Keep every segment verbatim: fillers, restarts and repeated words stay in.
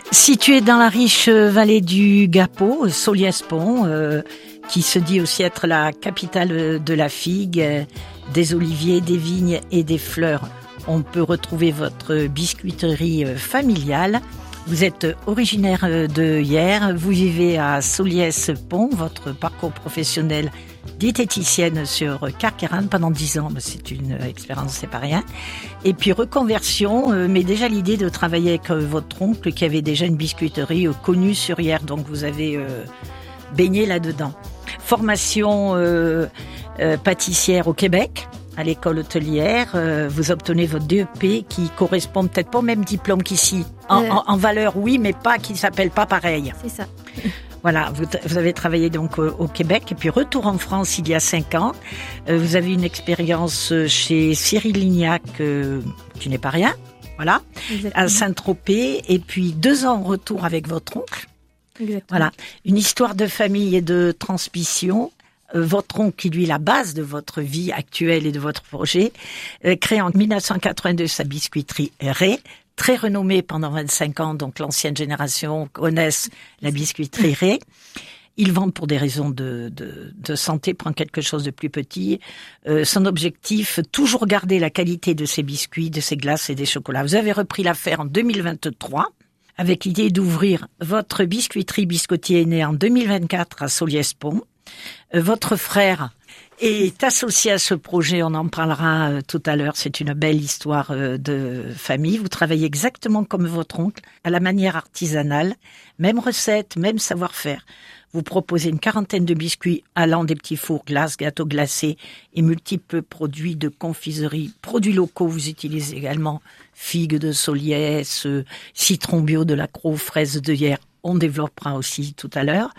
Situé dans la riche vallée du Gapot, Solliès-Pont, euh, qui se dit aussi être la capitale de la figue, euh, des oliviers, des vignes et des fleurs, on peut retrouver votre biscuiterie euh, familiale. Vous êtes originaire de Hyères, vous vivez à Solliès-Pont, votre parcours professionnel diététicienne sur Carqueiranne pendant dix ans, c'est une expérience, c'est pas rien. Et puis reconversion, euh, mais déjà l'idée de travailler avec euh, votre oncle qui avait déjà une biscuiterie euh, connue sur Hyères, donc vous avez euh, baigné là-dedans. Formation euh, euh, pâtissière au Québec, à l'école hôtelière, euh, vous obtenez votre D E P qui correspond peut-être pas au même diplôme qu'ici. En, euh... en, en valeur, oui, mais pas, qui s'appelle pas pareil. C'est ça. Voilà, vous, vous avez travaillé donc au, au Québec et puis retour en France il y a cinq ans. Euh, vous avez une expérience chez Cyril Lignac, euh, qui n'est pas rien, voilà, exactement, à Saint-Tropez, et puis deux ans en retour avec votre oncle. Exactement. Voilà, une histoire de famille et de transmission. Euh, votre oncle, qui lui est la base de votre vie actuelle et de votre projet, euh, crée en dix-neuf cent quatre-vingt-deux sa biscuiterie Ré, très renommée pendant vingt-cinq ans, donc l'ancienne génération connaisse la biscuiterie Ré. Il vend pour des raisons de, de, de santé, prend quelque chose de plus petit. Euh, son objectif, toujours garder la qualité de ses biscuits, de ses glaces et des chocolats. Vous avez repris l'affaire en deux mille vingt-trois, avec l'idée d'ouvrir votre biscuiterie Biscotier est née en deux mille vingt-quatre à Solliès-Pont. Euh, votre frère est associé à ce projet, on en parlera euh, tout à l'heure, c'est une belle histoire euh, de famille. Vous travaillez exactement comme votre oncle, à la manière artisanale, même recette, même savoir-faire. Vous proposez une quarantaine de biscuits allant des petits fours, glaces, gâteaux glacés et multiples produits de confiserie. Produits locaux, vous utilisez également figues de Solliès, euh, citron bio de l'Accro, fraises de Hyères. On développera aussi tout à l'heure.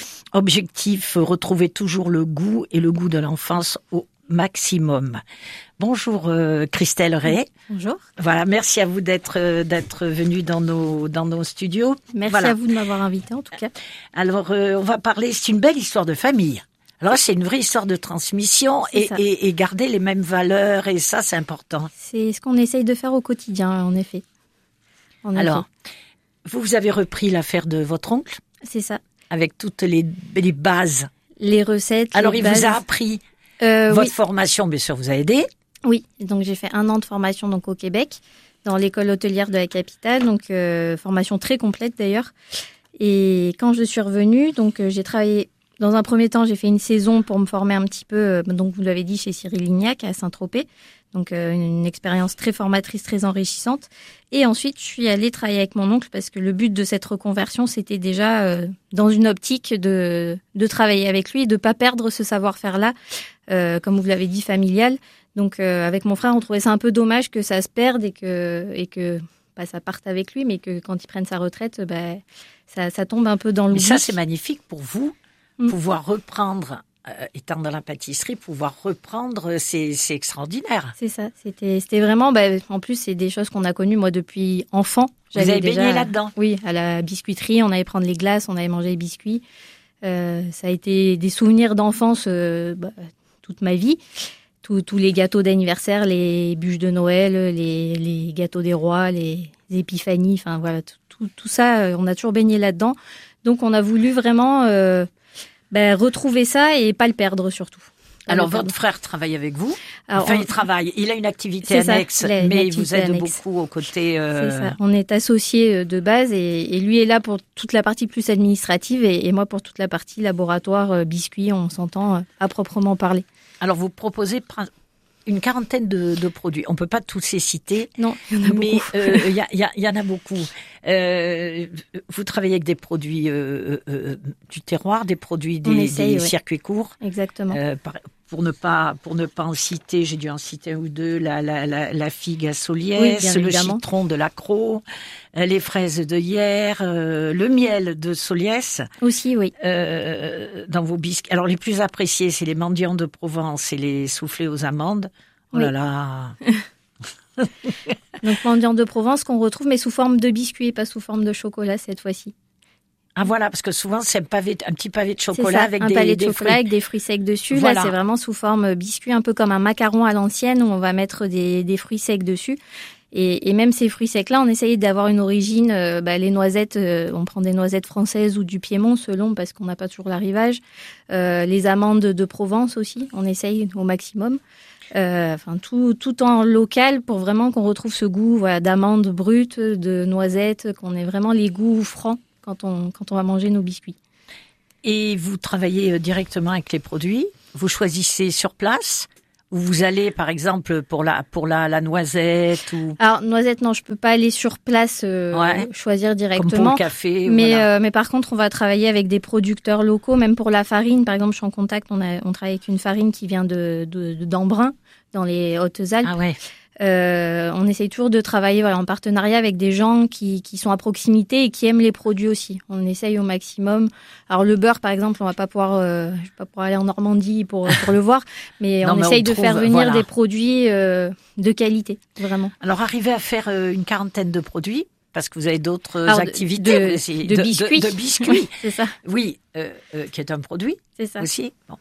Objectif, retrouver toujours le goût et le goût de l'enfance au maximum. Bonjour euh, Christelle Ré. Bonjour. Voilà, merci à vous d'être euh, d'être venue dans nos dans nos studios. Merci voilà. à vous de m'avoir invitée en tout cas. Alors euh, on va parler, c'est une belle histoire de famille. Alors c'est une vraie histoire de transmission et, et, et garder les mêmes valeurs, et ça c'est important. C'est ce qu'on essaye de faire au quotidien, en effet. En Alors, effet. vous, vous avez repris l'affaire de votre oncle. C'est ça. Avec toutes les, les bases. Les recettes. Alors, les il bases. vous a appris euh, votre oui. formation, bien sûr, vous a aidé. Oui, donc j'ai fait un an de formation donc au Québec, dans l'école hôtelière de la capitale, donc euh, formation très complète d'ailleurs. Et quand je suis revenue, donc euh, j'ai travaillé. Dans un premier temps, j'ai fait une saison pour me former un petit peu, euh, donc vous l'avez dit, chez Cyril Lignac à Saint-Tropez. Donc euh, une, une expérience très formatrice, très enrichissante. Et ensuite, je suis allée travailler avec mon oncle parce que le but de cette reconversion, c'était déjà euh, dans une optique de, de travailler avec lui et de pas perdre ce savoir-faire-là, euh, comme vous l'avez dit, familial. Donc euh, avec mon frère, on trouvait ça un peu dommage que ça se perde et que, et que bah, ça parte avec lui, mais que quand il prenne sa retraite, bah, ça, ça tombe un peu dans l'oubli. Mais ça, c'est magnifique pour vous. Pouvoir reprendre, euh, étant dans la pâtisserie, pouvoir reprendre, c'est, c'est extraordinaire. C'est ça. C'était, c'était vraiment, bah, en plus, c'est des choses qu'on a connues, moi, depuis enfant. J'avais Vous avez déjà, baigné là-dedans? Oui, à la biscuiterie, on allait prendre les glaces, on allait manger les biscuits. Euh, ça a été des souvenirs d'enfance euh, bah, toute ma vie. Tous, tous les gâteaux d'anniversaire, les bûches de Noël, les, les gâteaux des rois, les épiphanies, enfin voilà, tout, tout, tout ça, on a toujours baigné là-dedans. Donc, on a voulu vraiment... Euh, Ben, retrouver ça et pas le perdre surtout. Pas Alors, votre perdre. frère travaille avec vous. Alors, enfin, on... il travaille. Il a une activité annexe, ça, mais activité vous aide annexe. beaucoup aux côtés. Euh... C'est ça. On est associés de base et, et lui est là pour toute la partie plus administrative et, et moi pour toute la partie laboratoire, euh, biscuits, on s'entend euh, à proprement parler. Alors, vous proposez une quarantaine de, de produits. On peut pas tous les citer. Non, il y en a mais beaucoup. il euh, y, y, y en a beaucoup. Euh, vous travaillez avec des produits euh, euh, du terroir, des produits des, essaye, des ouais. circuits courts. Exactement. Euh, par, pour ne pas pour ne pas en citer, j'ai dû en citer un ou deux. La la la, la figue à Solliès, oui, le citron de l'Accro, euh, les fraises de Hyères, euh, le miel de Solliès. Aussi, oui. Euh, dans vos biscuits. Alors les plus appréciés, c'est les mendiants de Provence et les soufflés aux amandes. Oh oui. là là. Donc mendiants de Provence qu'on retrouve mais sous forme de biscuits et pas sous forme de chocolat cette fois-ci. Ah voilà, parce que souvent c'est un pavé, un petit pavé de chocolat ça, avec un des, palais de des chocolat fruits. avec des fruits secs dessus. Voilà. Là, c'est vraiment sous forme biscuit, un peu comme un macaron à l'ancienne où on va mettre des, des fruits secs dessus. Et, et même ces fruits secs-là, on essaye d'avoir une origine. Euh, bah, les noisettes, euh, on prend des noisettes françaises ou du Piémont, selon, parce qu'on n'a pas toujours l'arrivage. Euh, les amandes de Provence aussi, on essaye au maximum. Euh, enfin, tout, tout en local pour vraiment qu'on retrouve ce goût voilà, d'amandes brutes, de noisettes, qu'on ait vraiment les goûts francs quand on, quand on va manger nos biscuits. Et vous travaillez directement avec les produits? Vous choisissez sur place? Ou vous allez, par exemple, pour la pour la, la noisette ou... Alors, noisette, non, je peux pas aller sur place euh, ouais. choisir directement. Comme pour le café. Mais, voilà. euh, mais par contre, on va travailler avec des producteurs locaux, même pour la farine. Par exemple, je suis en contact, on, a, on travaille avec une farine qui vient de, de, de d'Embrun, dans les Hautes-Alpes. Ah ouais. Euh, on essaye toujours de travailler voilà, en partenariat avec des gens qui, qui sont à proximité et qui aiment les produits aussi. On essaye au maximum. Alors le beurre, par exemple, on va pas pouvoir, euh, je vais pas pouvoir aller en Normandie pour pour le voir, mais non, on mais essaye on de trouve, faire venir voilà. des produits euh, de qualité, vraiment. Alors arriver à faire euh, une quarantaine de produits. Parce que vous avez d'autres Alors, activités de, aussi. De, de biscuits. De, de biscuits. C'est ça. Oui, euh, euh, qui est un produit. C'est ça. Aussi. Bon.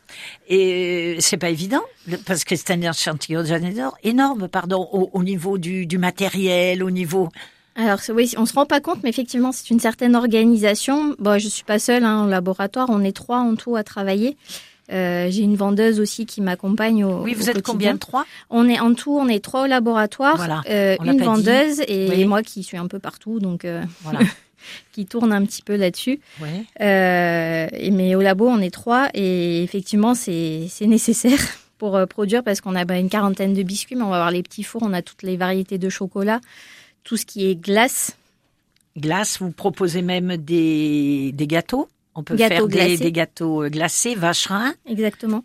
Et c'est pas évident, parce que c'est un échantillon énorme, pardon, au, au niveau du, du matériel, au niveau... Alors oui, on se rend pas compte, mais effectivement, c'est une certaine organisation. Bon, je suis pas seule hein, au laboratoire, on est trois en tout à travailler. Euh, j'ai une vendeuse aussi qui m'accompagne au Oui, vous au êtes quotidien. Combien de trois? On est en tout, on est trois au laboratoire, voilà, euh, une vendeuse dit. et oui. moi qui suis un peu partout, donc euh, voilà. qui tourne un petit peu là-dessus. Ouais. Euh, et, mais au labo, on est trois et effectivement, c'est c'est nécessaire pour euh, produire parce qu'on a bah, une quarantaine de biscuits, mais on va avoir les petits fours, on a toutes les variétés de chocolat, tout ce qui est glace. Glace, vous proposez même des des gâteaux? On peut gâteaux faire des, glacés. des gâteaux glacés, vacherin. Exactement.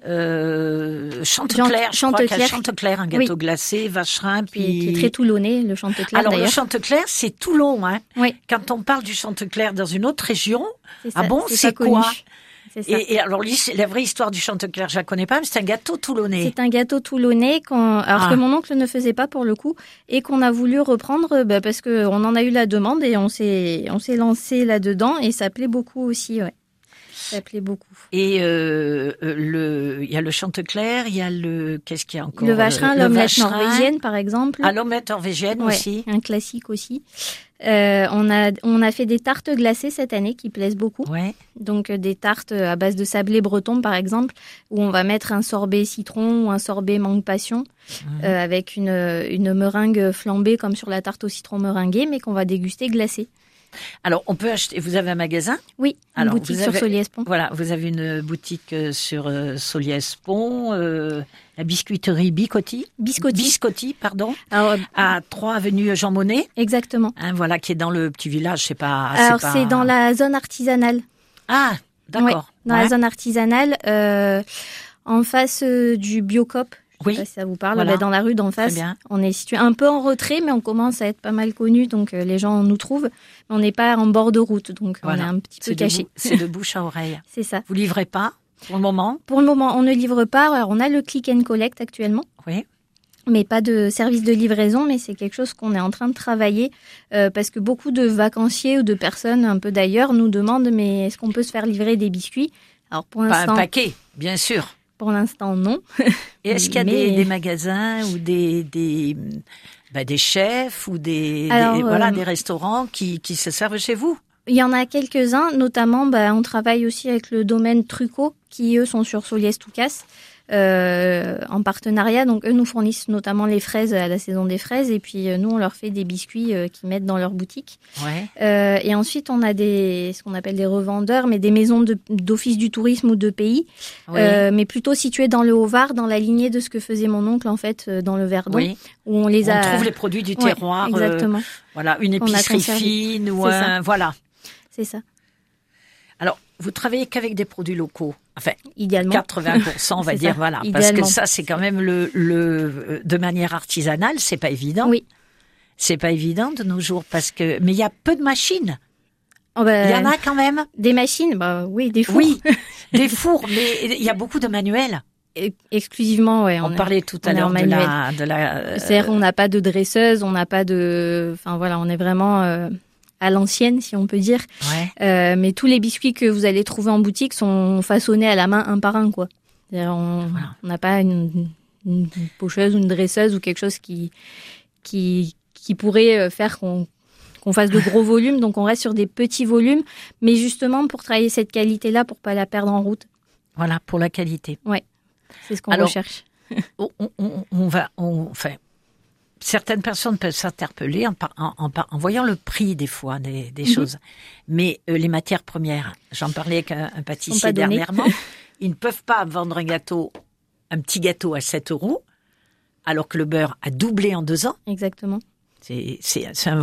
Euh, Chantecler, je Chantecler. crois qu'il y a Chantecler, un gâteau oui. glacé, vacherin. Puis... Qui, est, qui est très toulonnais, le Chantecler Alors d'ailleurs. le Chantecler, c'est Toulon. Hein. Oui. Quand on parle du Chantecler dans une autre région, ça, ah bon, c'est, c'est pas quoi connu. C'est ça. Et, et alors, la vraie histoire du Chantecler, je la connais pas, mais c'est un gâteau toulonnais. C'est un gâteau toulonnais, qu'on, alors ah. que mon oncle ne faisait pas pour le coup, et qu'on a voulu reprendre bah, parce que on en a eu la demande et on s'est, on s'est lancé là-dedans et ça plaît beaucoup aussi, ouais. Ça plaît beaucoup. Et euh, le, il y a le Chantecler, il y a le, qu'est-ce qu'il y a encore? Le vacherin, le l'omelette vacherin. norvégienne, par exemple. Ah, l'omelette norvégienne ouais, aussi. Un classique aussi. Euh, on a, on a fait des tartes glacées cette année qui plaisent beaucoup. Ouais. Donc euh, des tartes à base de sablé breton, par exemple, où on va mettre un sorbet citron ou un sorbet mangue passion, mmh. euh, avec une, une meringue flambée comme sur la tarte au citron meringuée, mais qu'on va déguster glacée. Alors, on peut acheter. Vous avez un magasin? Oui, une Alors, boutique avez, sur Soliès-Pont. Voilà, vous avez une boutique sur euh, Soliès-Pont, euh, la biscuiterie Bicotti. Biscotti. Biscotti, pardon. Alors, euh, à trois avenue Jean Monnet. Exactement. Hein, voilà, qui est dans le petit village, c'est pas. Alors, c'est, pas... c'est dans la zone artisanale. Ah, d'accord. Ouais, dans ouais. la zone artisanale, euh, en face euh, du Biocop. Je oui. sais pas si ça vous parle. Voilà. Bah, dans la rue d'en face, on est situé un peu en retrait, mais on commence à être pas mal connu, donc euh, les gens nous trouvent. Mais on n'est pas en bord de route, donc voilà. on est un petit peu c'est caché. De bou- c'est de bouche à oreille. C'est ça. Vous livrez pas pour le moment? Pour le moment, on ne livre pas. Alors, on a le click and collect actuellement. Oui. Mais pas de service de livraison, mais c'est quelque chose qu'on est en train de travailler euh, parce que beaucoup de vacanciers ou de personnes un peu d'ailleurs nous demandent mais est-ce qu'on peut se faire livrer des biscuits? Alors pour l'instant, pas un paquet, bien sûr. Pour l'instant, non. Et est-ce qu'il y a mais... des, des magasins ou des des bah, des chefs ou des, Alors, des voilà euh... des restaurants qui qui se servent chez vous? Il y en a quelques-uns, notamment bah, on travaille aussi avec le domaine Trucco qui eux sont sur Soliès-Toucasse. Euh, en partenariat, donc eux nous fournissent notamment les fraises à la saison des fraises et puis euh, nous on leur fait des biscuits euh, qu'ils mettent dans leur boutique. Ouais. Euh, et ensuite on a des ce qu'on appelle des revendeurs, mais des maisons de, d'office du tourisme ou de pays, Oui. euh, mais plutôt situées dans le Haut-Var, dans la lignée de ce que faisait mon oncle en fait dans le Verdon, oui. où on les on a. On trouve les produits du terroir. Ouais, exactement. Euh, voilà, une épicerie fine ou C'est un ça. voilà. C'est ça. Alors, vous travaillez qu'avec des produits locaux. Enfin, idéalement. quatre-vingts pour cent, on va dire, ça. voilà. Idéalement. Parce que ça, c'est quand même le, le, de manière artisanale, c'est pas évident. Oui. C'est pas évident de nos jours parce que, mais il y a peu de machines. Oh bah, il y en a quand même. Des machines, bah oui, des fours. Oui, des fours, mais il y a beaucoup de manuels. Exclusivement, ouais. On, on parlait est, tout à l'heure de la, de la. Euh... C'est-à-dire, on n'a pas de dresseuse, on n'a pas de, enfin voilà, on est vraiment euh, à l'ancienne, si on peut dire. Ouais. Euh, mais tous les biscuits que vous allez trouver en boutique sont façonnés à la main, un par un, quoi. C'est-à-dire, on n'a voilà. pas une, une pocheuse ou une dresseuse ou quelque chose qui, qui, qui pourrait faire qu'on qu'on fasse de gros volumes. Donc, on reste sur des petits volumes, mais justement pour travailler cette qualité-là, pour pas la perdre en route. Voilà, pour la qualité. Ouais, c'est ce qu'on Alors, recherche. on, on, on va, on, enfin, certaines personnes peuvent s'interpeller en, en, en, en voyant le prix des fois des, des mm-hmm. choses. Mais euh, les matières premières, j'en parlais avec un, un pâtissier dernièrement, ils ne peuvent pas vendre un gâteau, un petit gâteau à sept euros, alors que le beurre a doublé en deux ans. Exactement. C'est, c'est, c'est un